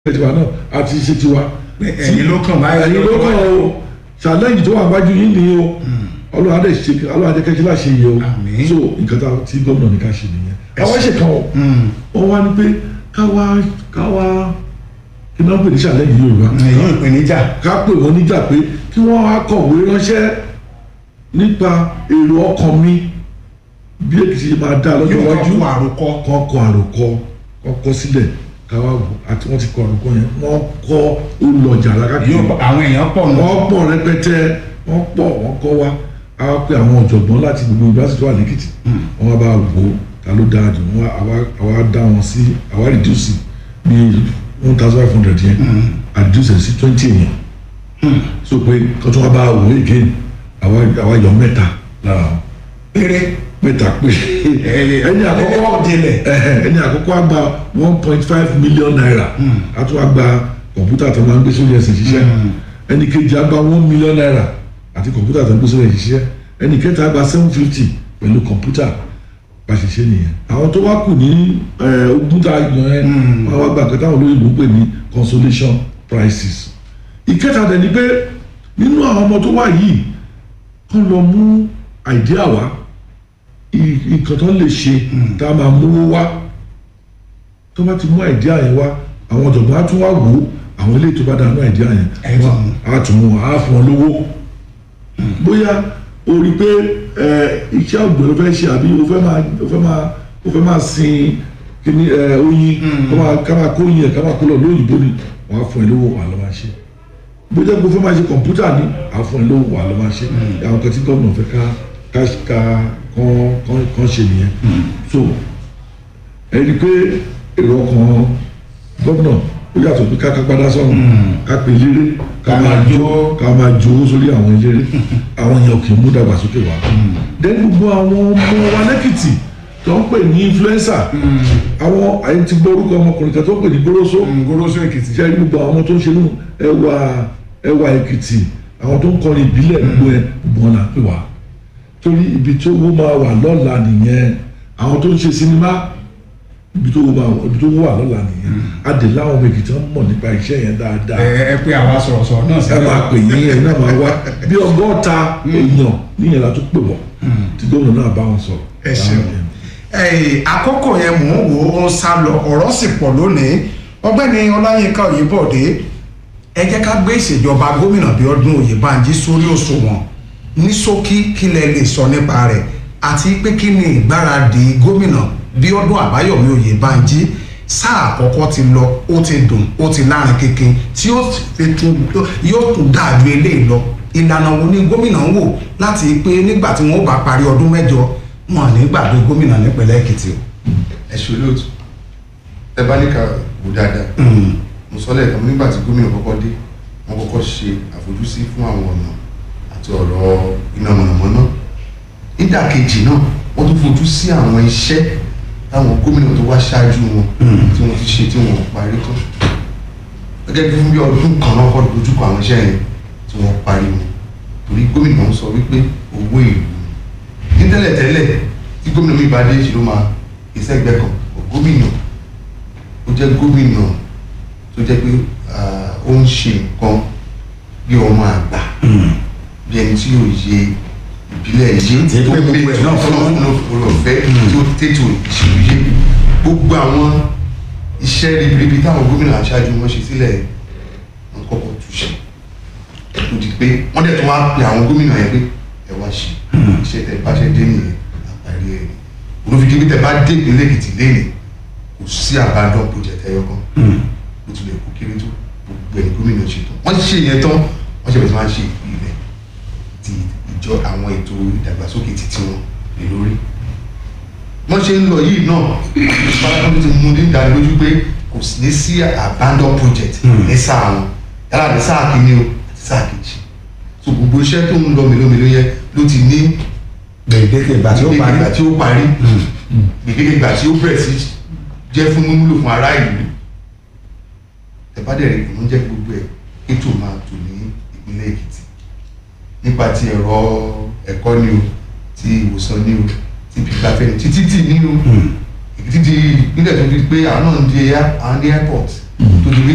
tiwa náà àti ṣe tiwa. ẹ̀yin ló kàn báyìí. ẹ̀yin ló kàn o challenge tó wà wájú yín ni o Ọlọ́run adé ṣe Ọlọ́run adé kẹ́kẹ́ láṣẹ yìí o so nǹkan tí gómìnà ní ká ṣe nìyẹn. àwọn ṣe kan o wọ́n wá ní pé káwá kí náà pè ní challenge Yorùbá. ẹ̀yin ìpèníjà. ká pè wọ́n níjà pé kí wọ́n á kọ̀wé ránṣẹ́ nípa èrò ọkàn mi bí Èkìtì máa dá lọ́jọ́ iwájú kọ́ àròkọ sílẹ̀ káwá wò àti wọ́n ti kọ àròkọ yẹn wọ́n kọ́ olùlọ́jà lákàkiri àwọn èèyàn pọ̀ náà. wọ́n pọ̀ rẹpẹtẹ wọ́n kọ́ wa á pé àwọn ọ̀jọ̀gbọ́n láti gbogbo yunifásitì wà lẹ́kìtì wọ́n bá wò ó ta ló dáa jù àwa dá wọn sí àwa reduce bí 1,500 yẹn reduce sí 20 èèyàn so pé kọ́tù wọn bá wò ó again àwa yọ mẹ́ta lára wọn. mẹ́ta pé ẹni àkọ́kọ́ á gba 1.5 million naira á tún á gba kọ̀mpútà tó máa ń gbé sórí ẹsẹ̀ ṣiṣẹ́ ẹni kejì á gba 1 million naira àti kọ̀mpútà tó ń gbé sórí ẹsẹ̀ ṣiṣẹ́ ẹni kẹta á gba 750 pẹ̀lú kọ̀mpútà bá ṣiṣẹ́ nìyẹn. àwọn tó wá kù ní ogún tá a yàn ẹ́ wọ́n wá gba àkẹ́tà olóyìnbó pè ní consolation prizes. ìkẹta dẹ̀ ni pé nínú àwọn ọmọ tó wà yìí kán lọ mú àìdíà wá nǹkan tó lè ṣe tá a máa mówó wá tó bá ti mú àìdíà yẹn wá àwọn ọ̀jọ̀gbọ́n á tún wá wò ó àwọn ilé tó bá dánú àìdíà yẹn á tún mú wọn á fún wọn lówó bóyá o rí pé iṣẹ́ ọ̀gbìn ló fẹ́ ṣe àbí o fẹ́ máa sin kíní oyin ká máa kó oyin ẹ̀ ká máa kó lọ lóyìnbó ni wọ́n á fún ẹ lówó wà lọ́ máa ṣe bóyá o fẹ́ máa ṣe kọ̀ǹpútà ni á fún ẹ lówó wà lọ́ máa ṣe àwọn kan tí gómìnà fẹ́ ká kan ṣe nìyẹn so ẹni pé èrò ọkàn gómìnà ó yàtọ̀ pé ká gbádá sọ̀rọ̀ ká pè eléré ká máa jó sórí àwọn eléré àwọn yẹn kì í mú dàgbàsókè wá then gbogbo àwọn ọmọ wa lẹ́kìtì tó ń pè ní influencer àwọn àyè ti gbọ́ orúkọ ọmọkùnrin kan tó ń pè ní Goroso Èkìtì ṣe gbogbo àwọn ọmọ tó ń ṣe nù ẹwà Èkìtì àwọn tó ń kọrin ìbílẹ̀ gbogbo ẹ gbogbo wọn là ń pè wá torí ibi tó wó máa wà lọ́la nìyẹn àwọn tó ń ṣe sinimá ibi tó wó wà lọ́la nìyẹn adè láwọn ọmọ Èkìtì wọn mọ̀ nípa iṣẹ́ yẹn dáadáa. ẹ pé àwa sọ̀rọ̀sọ̀rọ̀ náà sí. ẹ máa pè yín ẹ náà máa wá bí 100 èèyàn níyẹn la tó pè wọ́n tí gómìnà náà bá wọn sọ̀rọ̀. ẹ ṣeun àkókò yẹn mò ń wò ó sá lọ ọ̀rọ̀ sì pọ̀ lónìí ọ̀gbẹ́ni Ọláyínká Oyèbọ̀dé ẹ jẹ́ ká gbé ìṣèjọba gómìnà Bíọ́dún Oyèbánjí sórí òṣùwọ̀n ní ṣókí kí lẹ lè sọ nípa rẹ̀ àti pé kí ni ìgbáradì gómìnà Bíọ́dún Àbáyọ̀mí Oyèbánjí sáà àkọ́kọ́ ti lọ ó ti dùn ó ti lárin kékin tí yóò tún dàbí eléyìí lọ ìlànà wo ni gómìnà ń wò láti pé nígbà tí wọ́n bá parí ọdún mẹ́jọ wọn ní gbàgbé gómìnà nípínlẹ̀ Èkìtì o. ẹ ṣe olóòtú ẹ bá ní ká wò dáadáa mo sọ lẹ́ẹ̀kan nígbà tí gómìnà kọ́kọ́ dé wọ́n kọ́kọ́ ṣe àfojúsí fún àwọn ọ̀nà àti ọ̀rọ̀ iná mọ̀nàmọ́ná nídàkejì náà wọ́n tún fojú sí àwọn iṣẹ́ táwọn gómìnà tó wá ṣáájú wọn tí wọ́n ti ṣe tí wọ́n parí tán gẹ́gẹ́ bí ọdún kan náà kọ́ dojúkọ àwọn iṣẹ́ yẹn tí wọ́n parí wọn torí gómìnà ń sọ wípé owó ìlú ní tẹ́lẹ̀tẹ́lẹ̀ tí gómìnà mi bá dé ṣe ló máa ìṣẹ́ ẹgbẹ́ kan gómìnà ó jẹ́ gómìnà tó jẹ́ pé ó ń ṣe nǹkan bí ọmọ àgbà bí ẹni tí yóò yẹ ìbílẹ̀ yìí tó pé náà fọlọ́fọlọ́ olùfẹ́ tó tètò ìṣèlú yé gbogbo àwọn iṣẹ́ ribiribi táwọn gómìnà aṣáájú wọn ṣe sílẹ̀ wọn kọ́kọ́ túṣe tó di pé wọ́n dẹ̀ tó wá pe àwọn gómìnà yẹn pé ẹ wá ṣe iṣẹ́ tẹ bá ṣe dé nìyẹn àparí ẹ̀ olùfìdí pé tẹ bá dé ìpínlẹ̀ Èkìtì lẹ́yìn kò sí àbádọ́ project ẹyọ kan bó tilẹ̀ kó kéré tó gbogbo ẹ̀ gómìnà ṣe tán wọ́n ṣe yẹn tán wọ́n ṣe bẹ̀rẹ̀ tí wọ́n á ṣe ìpìlẹ̀ ti ìjọ àwọn ètò ìdàgbàsókè títí wọn lè lórí wọ́n ṣe ń lọ yìí náà ìpàdé ti mú ní ìdánilójú pé kò ní sí abandon project ní sáà wọn yálà ní sáà kìíní o àti sáà kejì so gbogbo iṣẹ́ tó ń lọ mélòó yẹn ló ti ní gbèdéke ìgbà tí ó parí gbèdéke ìgbà tí ó bẹ̀rẹ̀ sí jẹ́ fún mímúlò fún ará ìlú ẹ̀bádẹ́rẹ́ ìgbìmọ̀ jẹ́ gbogbo ẹ̀ ètò máa tò ní ìpínlẹ̀ Èkìtì nípa ti ẹ̀rọ ẹ̀kọ́ ni o ti ìwòsàn ni o ti ìgbafẹ́ ni títí ní o Èkìtì di ìpínlẹ̀ tó di pé àwọn náà ń di airport tó di